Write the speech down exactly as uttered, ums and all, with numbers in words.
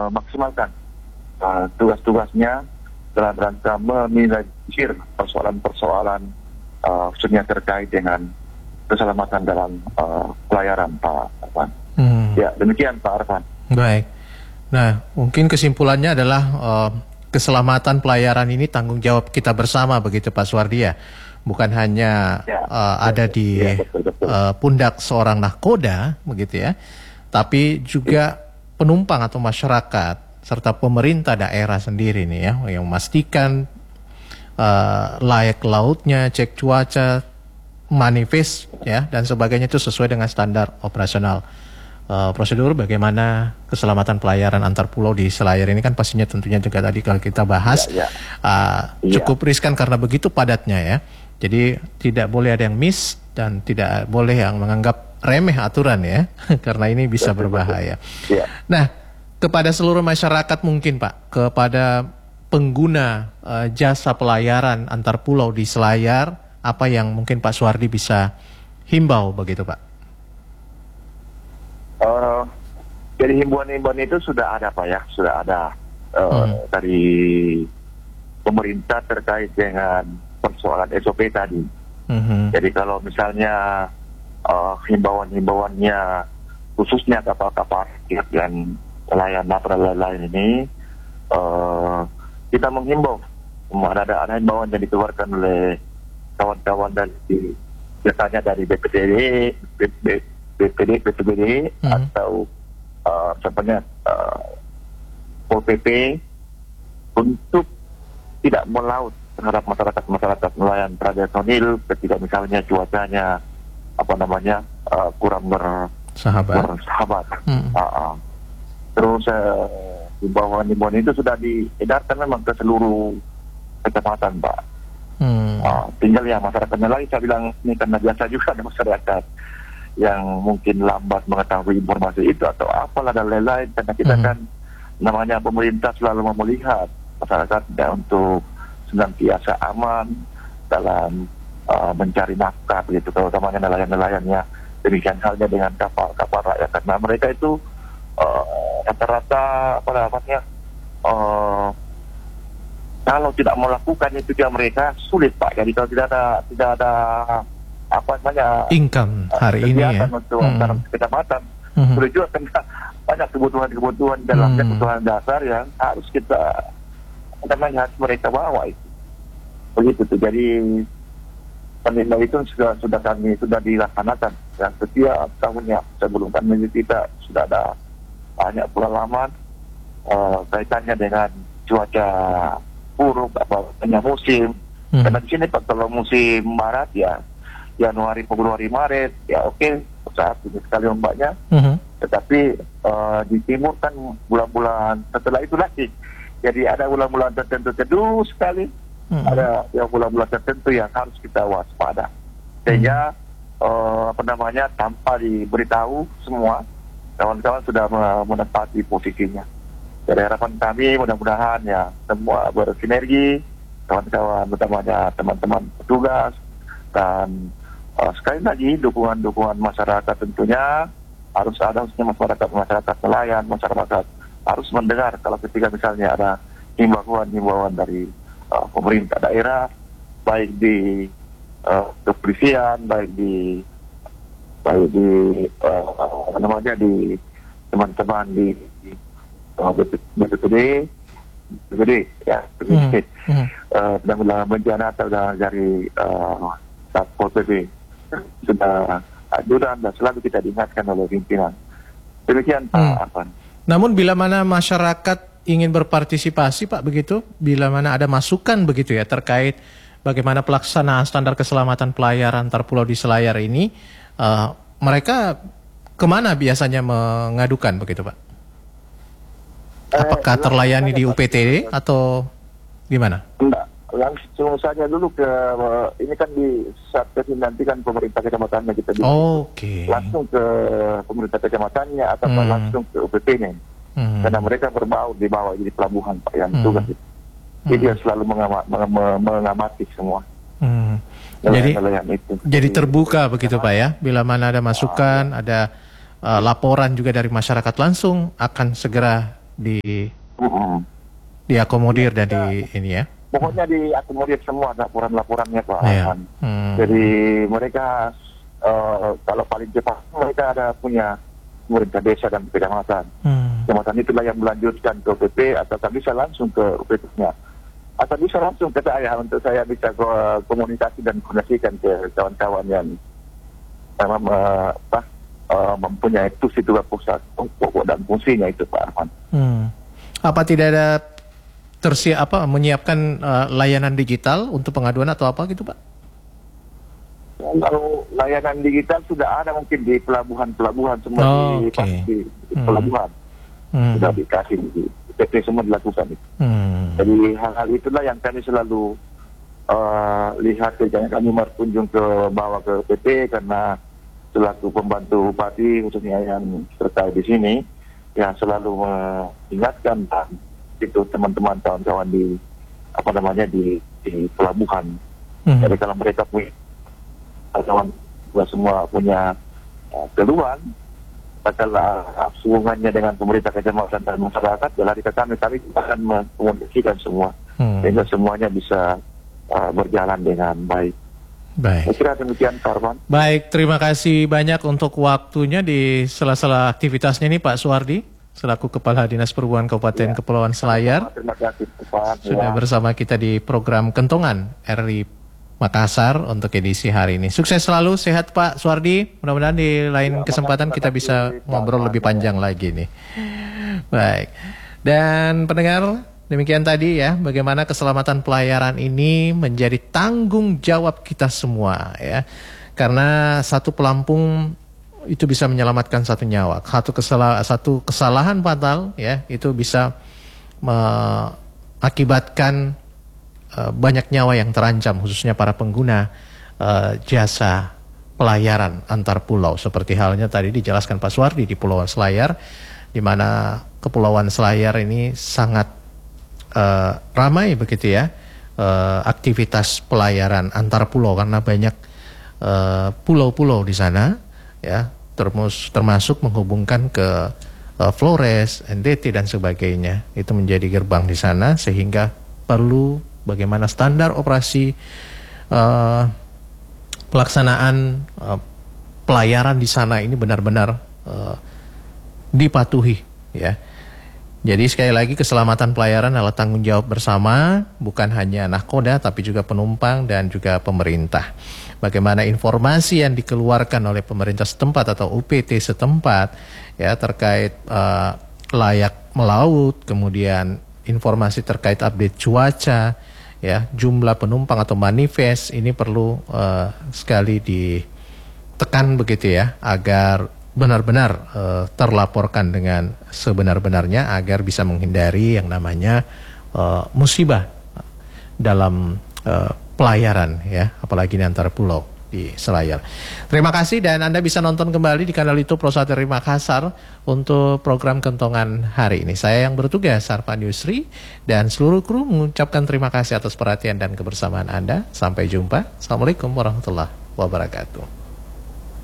memaksimalkan uh, tugas-tugasnya dalam rangka meminimalisir persoalan-persoalan uh, khususnya terkait dengan keselamatan dalam uh, pelayaran, Pak Arfan. Hmm. Ya, demikian Pak Arfan. Baik. Nah, mungkin kesimpulannya adalah uh, keselamatan pelayaran ini tanggung jawab kita bersama, begitu Pak Suwardi ya. Bukan hanya ya, uh, ada di ya, betul, betul. Uh, pundak seorang nahkoda, begitu ya, tapi juga penumpang atau masyarakat serta pemerintah daerah sendiri nih ya, yang memastikan uh, layak lautnya, cek cuaca, manifest ya dan sebagainya itu sesuai dengan standar operasional. Uh, prosedur bagaimana keselamatan pelayaran antar pulau di Selayar ini kan pastinya tentunya juga tadi kalau kita bahas ya, ya. Uh, cukup ya. riskan karena begitu padatnya ya. Jadi tidak boleh ada yang miss dan tidak boleh yang menganggap remeh aturan ya, karena ini bisa berbahaya. Ya. Nah, kepada seluruh masyarakat mungkin Pak, kepada pengguna uh, jasa pelayaran antar pulau di Selayar, apa yang mungkin Pak Suwardi bisa himbau begitu Pak? Uh, jadi himbauan-himbauan itu sudah ada Pak ya, sudah ada uh, hmm. dari pemerintah terkait dengan persoalan S O P tadi. Mm-hmm. Jadi kalau misalnya uh, himbauan-himbauannya khususnya kapal-kapal dan nelayan natural lain ini, uh, kita menghimbau ada ada himbauan yang dikeluarkan oleh kawan-kawan dari biasanya dari B P D D, B P D, B P D D mm-hmm. atau uh, sebenarnya uh, Pol P P untuk tidak melaut terhadap masyarakat-masyarakat nelayan tradisional ketika misalnya cuacanya apa namanya uh, kurang bersahabat. bersahabat. Hmm. Uh, uh. Terus himbauan-himbauan uh, itu sudah diedarkan memang ke seluruh kecamatan, Pak. Hmm. Uh, tinggal ya masyarakatnya lagi, saya bilang ini karena biasa juga ada masyarakat yang mungkin lambat mengetahui informasi itu atau apalah dan lain-lain, karena kita hmm. kan namanya pemerintah selalu melihat masyarakat untuk senantiasa aman dalam uh, mencari nafkah begitu, terutamanya nelayan-nelayannya. Demikian halnya dengan kapal-kapal rakyat, karena mereka itu uh, rata-rata apa namanya uh, kalau tidak melakukan itu juga mereka sulit Pak. Jadi kalau tidak ada tidak ada apa namanya income hari uh, ini ya untuk hmm. antara kecamatan, hmm. sulit juga karena banyak kebutuhan-kebutuhan dalamnya hmm. kebutuhan dasar yang harus kita namanya mereka bawa itu begitu tuh. Jadi penilaian itu sudah sudah kami sudah dilaksanakan dan setiap tahunnya sebelum pandemi kita sudah ada banyak pengalaman uh, kaitannya dengan cuaca buruk apa hanya musim hmm. karena di sini Pak kalau musim Maret ya Januari Februari Maret ya oke okay, saat ini sekali ombaknya hmm. tetapi uh, di timur kan bulan-bulan setelah itu lagi. Jadi ada bulan-bulan tertentu teduh sekali, hmm. ada yang bulan-bulan tertentu yang harus kita waspada. Sehingga hmm. uh, apa namanya tanpa diberitahu semua kawan-kawan sudah menempati posisinya. Jadi harapan kami mudah-mudahan ya semua bersinergi, kawan-kawan utamanya teman-teman petugas dan uh, sekali lagi dukungan-dukungan masyarakat tentunya harus ada, khususnya masyarakat masyarakat nelayan, masyarakat harus mendengar kalau ketika misalnya ada himbauan-himbauan dari uh, pemerintah daerah, baik di uh, kepolisian, baik di baik di uh, apa namanya di teman-teman di, di uh, B P D, B P D ya, B P D, hmm. uh, dalam bencana atau dari uh, Satpol P P sudah ajudan dan selalu kita diingatkan oleh pimpinan. Demikian Pak hmm. Arfan. Namun bila mana masyarakat ingin berpartisipasi Pak begitu, bila mana ada masukan begitu ya terkait bagaimana pelaksanaan standar keselamatan pelayaran antar pulau di Selayar ini, uh, mereka kemana biasanya mengadukan begitu Pak? Apakah terlayani di U P T D atau gimana? Enggak, langsung saja dulu ke ini kan di Satgas nanti kan pemerintah kecamatannya kita oh, oke okay. langsung ke pemerintah kecamatannya atau hmm. langsung ke U P T-nya hmm. karena mereka berbau di bawah jadi pelabuhan Pak yang hmm. tugas itu. Jadi hmm. dia selalu mengamat, meng mengamati semua. Hmm. Jadi itu. Jadi terbuka begitu Pak ya, bila mana ada masukan, ah, ada uh, laporan juga dari masyarakat langsung akan segera di Mm-hmm. diakomodir dan di ini ya. Pokoknya diakomodir semua laporan-laporannya Pak Iya. Arman. Hmm. Jadi mereka uh, kalau paling cepat mereka ada punya pemerintah desa dan kecamatan. Hmm. Kecamatan itulah yang melanjutkan ke O P P atau bisa langsung ke O P P-nya. Atau bisa langsung ke saya untuk saya bisa ko- komunikasi dan komunikasikan ke kawan-kawan yang memang uh, apa, uh, mempunyai tugas itu pusat pokok dan fungsinya itu Pak Arman. Hmm. Apa tidak ada tersiap apa menyiapkan uh, layanan digital untuk pengaduan atau apa gitu Pak? Kalau layanan digital sudah ada mungkin di pelabuhan-pelabuhan semua Oh, di, okay. di, di Hmm. pelabuhan Hmm. sudah dikasih di P P semua dilakukan itu. Hmm. Jadi hal-hal itulah yang kami selalu uh, lihat jangan kami berkunjung ke bawah ke P P karena selaku pembantu bupati khususnya yang terkait di sini yang selalu mengingatkan dan itu teman-teman kawan-kawan di apa namanya di, di pelabuhan. Hmm. Jadi kalau mereka punya kawan semua punya uh, keluhan, masalah uh, hubungannya dengan pemerintah kecamatan dan masyarakat, lari ke kami, kami akan mengkomunikasikan semua Hmm. sehingga semuanya bisa uh, berjalan dengan baik. Baik. Saya kira demikian Pak Arman. Baik, terima kasih banyak untuk waktunya di sela-sela aktivitasnya nih Pak Suwardi, selaku Kepala Dinas Perhubungan Kabupaten Ya. Kepulauan Selayar. Terima kasih Pak. Sudah Ya. bersama kita di program Kentongan R I Makassar untuk edisi hari ini. Sukses selalu, sehat Pak Suwardi. Mudah-mudahan di lain Ya, kesempatan makasih, kita bisa makasih, ngobrol Pak lebih Arman. panjang lagi nih. Baik. Dan pendengar, demikian tadi ya, bagaimana keselamatan pelayaran ini menjadi tanggung jawab kita semua ya. Karena satu pelampung itu bisa menyelamatkan satu nyawa. Satu kesalahan, satu kesalahan fatal ya, itu bisa mengakibatkan uh, banyak nyawa yang terancam, khususnya para pengguna uh, jasa pelayaran antar pulau. Seperti halnya tadi dijelaskan Pak Suwardi di Pulau Selayar, di mana Kepulauan Selayar ini sangat uh, ramai begitu ya, uh, aktivitas pelayaran antar pulau karena banyak uh, pulau-pulau di sana ya, termus, termasuk menghubungkan ke uh, Flores, N D T dan sebagainya. Itu menjadi gerbang di sana sehingga perlu bagaimana standar operasi uh, pelaksanaan uh, pelayaran di sana ini benar-benar uh, dipatuhi ya. Jadi sekali lagi keselamatan pelayaran adalah tanggung jawab bersama, bukan hanya nahkoda tapi juga penumpang dan juga pemerintah. Bagaimana informasi yang dikeluarkan oleh pemerintah setempat atau U P T setempat ya terkait uh, layak melaut, kemudian informasi terkait update cuaca, ya jumlah penumpang atau manifest ini perlu uh, sekali ditekan begitu ya agar benar-benar uh, terlaporkan dengan sebenar-benarnya agar bisa menghindari yang namanya uh, musibah dalam uh, pelayaran ya, apalagi di antara pulau di Selayar. Terima kasih dan Anda bisa nonton kembali di kanal YouTube Prosat R I Makassar untuk program Kentongan hari ini. Saya yang bertugas Sarvan Yusri dan seluruh kru mengucapkan terima kasih atas perhatian dan kebersamaan Anda. Sampai jumpa. Assalamualaikum warahmatullahi wabarakatuh.